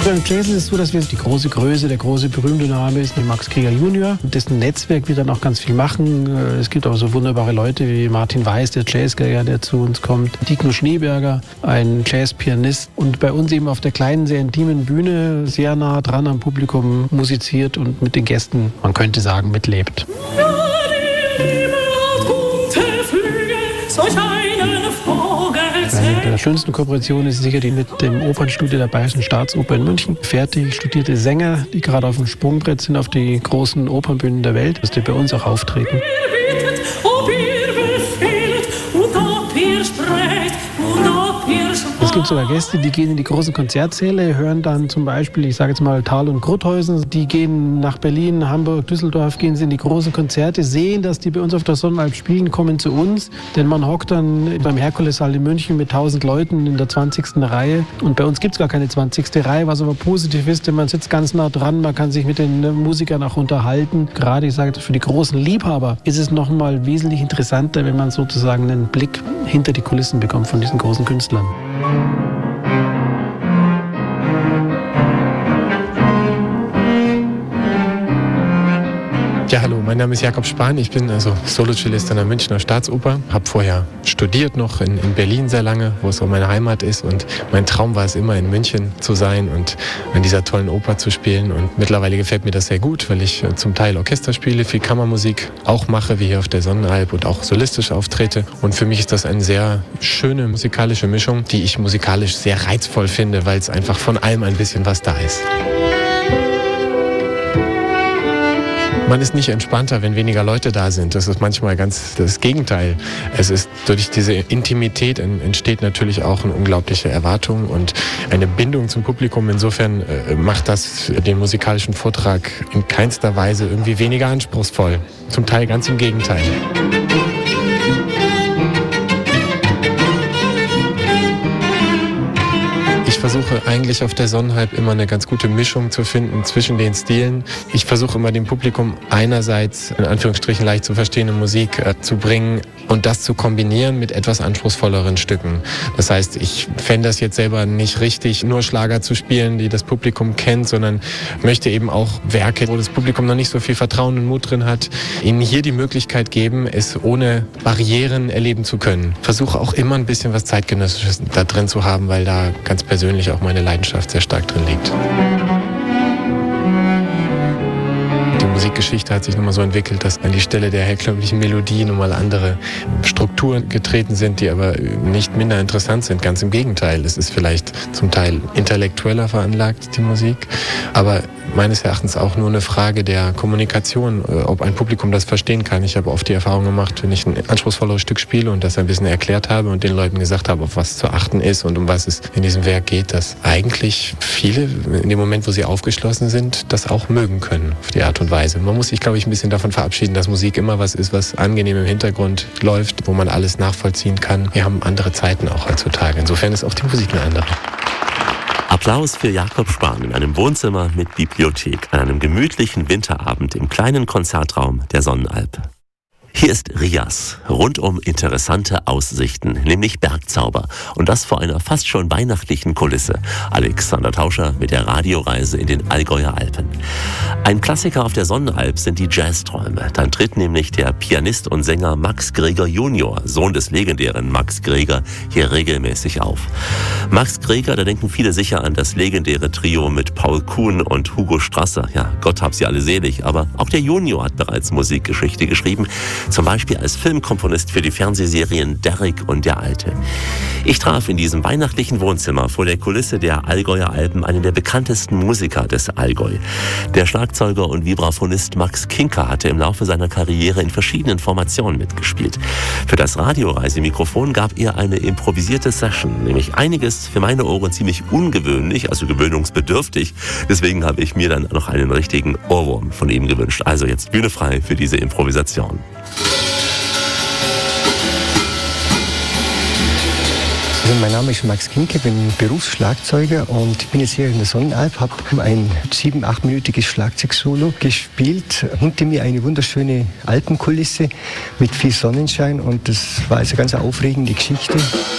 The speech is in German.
Beim Jazz ist es so, dass wir die große Größe, der große berühmte Name ist Max Greger Junior. Dessen Netzwerk wird dann auch ganz viel machen. Es gibt auch so wunderbare Leute wie Martin Weiß, der Jazzgeiger, der zu uns kommt. Dino Schneeberger, ein Jazzpianist. Und bei uns eben auf der kleinen, sehr intimen Bühne, sehr nah dran am Publikum musiziert und mit den Gästen, man könnte sagen, mitlebt. Eine der schönsten Kooperationen ist sicher die mit dem Opernstudio der Bayerischen Staatsoper in München. Fertig studierte Sänger, die gerade auf dem Sprungbrett sind auf die großen Opernbühnen der Welt, dass die bei uns auch auftreten. Es gibt sogar Gäste, die gehen in die großen Konzertsäle, hören dann zum Beispiel, ich sage jetzt mal Thal und Grotthausen, die gehen nach Berlin, Hamburg, Düsseldorf, gehen sie in die großen Konzerte, sehen, dass die bei uns auf der Sonnenalp spielen, kommen zu uns, denn man hockt dann beim Herkulessaal in München mit 1000 Leuten in der 20. Reihe und bei uns gibt es gar keine 20. Reihe, was aber positiv ist, denn man sitzt ganz nah dran, man kann sich mit den Musikern auch unterhalten. Gerade, ich sage, für die großen Liebhaber ist es noch mal wesentlich interessanter, wenn man sozusagen einen Blick hinter die Kulissen bekommt von diesen großen Künstlern. Ja, hallo, mein Name ist Jakob Spahn. Ich bin Solo-Cellist an der Münchner Staatsoper. Habe vorher studiert noch in Berlin sehr lange, wo es auch meine Heimat ist. Und mein Traum war es immer, in München zu sein und an dieser tollen Oper zu spielen. Und mittlerweile gefällt mir das sehr gut, weil ich zum Teil Orchester spiele, viel Kammermusik auch mache, wie hier auf der Sonnenalp und auch solistisch auftrete. Und für mich ist das eine sehr schöne musikalische Mischung, die ich musikalisch sehr reizvoll finde, weil es einfach von allem ein bisschen was da ist. Man ist nicht entspannter, wenn weniger Leute da sind. Das ist manchmal ganz das Gegenteil. Es ist durch diese Intimität entsteht natürlich auch eine unglaubliche Erwartung und eine Bindung zum Publikum. Insofern macht das den musikalischen Vortrag in keinster Weise irgendwie weniger anspruchsvoll. Zum Teil ganz im Gegenteil. Ich versuche eigentlich auf der Sonnenalp immer eine ganz gute Mischung zu finden zwischen den Stilen. Ich versuche immer dem Publikum einerseits in Anführungsstrichen leicht zu verstehende Musik zu bringen und das zu kombinieren mit etwas anspruchsvolleren Stücken. Das heißt, ich fände das jetzt selber nicht richtig, nur Schlager zu spielen, die das Publikum kennt, sondern möchte eben auch Werke, wo das Publikum noch nicht so viel Vertrauen und Mut drin hat, ihnen hier die Möglichkeit geben, es ohne Barrieren erleben zu können. Versuche auch immer ein bisschen was Zeitgenössisches da drin zu haben, weil da ganz persönlich auch meine Leidenschaft sehr stark drin liegt. Die Musikgeschichte hat sich nochmal so entwickelt, dass an die Stelle der herkömmlichen Melodie nochmal andere Strukturen getreten sind, die aber nicht minder interessant sind. Ganz im Gegenteil. Es ist vielleicht zum Teil intellektueller veranlagt, die Musik, aber meines Erachtens auch nur eine Frage der Kommunikation, ob ein Publikum das verstehen kann. Ich habe oft die Erfahrung gemacht, wenn ich ein anspruchsvolleres Stück spiele und das ein bisschen erklärt habe und den Leuten gesagt habe, auf was zu achten ist und um was es in diesem Werk geht, dass eigentlich viele in dem Moment, wo sie aufgeschlossen sind, das auch mögen können auf die Art und Weise. Man muss sich, glaube ich, ein bisschen davon verabschieden, dass Musik immer was ist, was angenehm im Hintergrund läuft, wo man alles nachvollziehen kann. Wir haben andere Zeiten auch heutzutage. Insofern ist auch die Musik eine andere. Applaus für Jakob Spahn in einem Wohnzimmer mit Bibliothek an einem gemütlichen Winterabend im kleinen Konzertraum der Sonnenalp. Hier ist Rias, rundum interessante Aussichten, nämlich Bergzauber. Und das vor einer fast schon weihnachtlichen Kulisse. Alexander Tauscher mit der Radioreise in den Allgäuer Alpen. Ein Klassiker auf der Sonnenalp sind die Jazzträume. Dann tritt nämlich der Pianist und Sänger Max Greger Junior, Sohn des legendären Max Greger, hier regelmäßig auf. Max Greger, da denken viele sicher an das legendäre Trio mit Paul Kuhn und Hugo Strasser. Ja, Gott hab sie alle selig, aber auch der Junior hat bereits Musikgeschichte geschrieben. Zum Beispiel als Filmkomponist für die Fernsehserien Derrick und der Alte. Ich traf in diesem weihnachtlichen Wohnzimmer vor der Kulisse der Allgäuer Alpen einen der bekanntesten Musiker des Allgäu. Der Schlagzeuger und Vibraphonist Max Kinker hatte im Laufe seiner Karriere in verschiedenen Formationen mitgespielt. Für das Radioreisemikrofon gab er eine improvisierte Session, nämlich einiges für meine Ohren ziemlich ungewöhnlich, also gewöhnungsbedürftig. Deswegen habe ich mir dann noch einen richtigen Ohrwurm von ihm gewünscht. Also jetzt Bühne frei für diese Improvisation. Also mein Name ist Max Kinke, bin Berufsschlagzeuger und bin jetzt hier in der Sonnenalp, habe ein 7-8-minütiges Schlagzeugsolo gespielt. Hinter mir eine wunderschöne Alpenkulisse mit viel Sonnenschein und das war also eine ganz aufregende Geschichte.